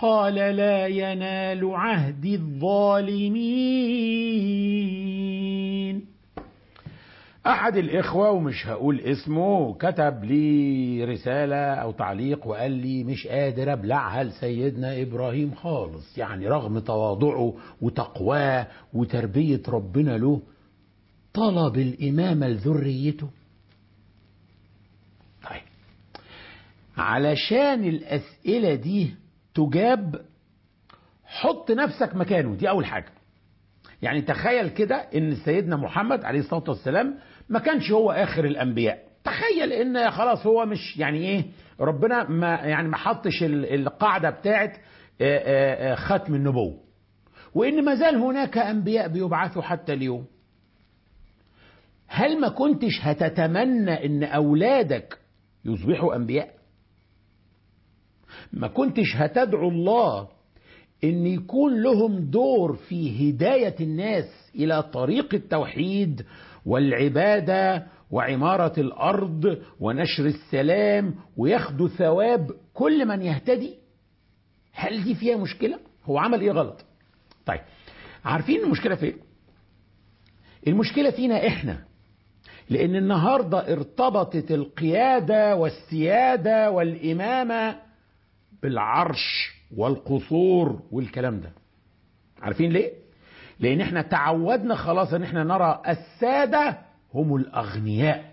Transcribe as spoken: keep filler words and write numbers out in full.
قال لا ينال عهد الظالمين. أحد الإخوة ومش هقول اسمه كتب لي رسالة أو تعليق وقال لي مش قادر أبلعها لسيدنا إبراهيم خالص، يعني رغم تواضعه وتقواه وتربية ربنا له طلب الإمامة لذريته. طيب، علشان الأسئلة دي تجاب حط نفسك مكانه، دي أول حاجة. يعني تخيل كده ان سيدنا محمد عليه الصلاة والسلام ما كانش هو اخر الانبياء. تخيل ان خلاص هو مش يعني ايه، ربنا ما يعني ما حطش القاعدة بتاعت ختم النبوة، وان ما زال هناك انبياء بيبعثوا حتى اليوم. هل ما كنتش هتتمنى ان اولادك يصبحوا انبياء؟ ما كنتش هتدعو الله ان يكون لهم دور في هداية الناس الى طريق التوحيد والعبادة وعمارة الارض ونشر السلام وياخدوا ثواب كل من يهتدي؟ هل دي فيها مشكلة؟ هو عمل ايه غلط؟ طيب، عارفين المشكلة فين؟ المشكلة فينا احنا، لان النهاردة ارتبطت القيادة والسيادة والامامة بالعرش والقصور والكلام ده. عارفين ليه؟ لان احنا تعودنا خلاص ان احنا نرى السادة هم الاغنياء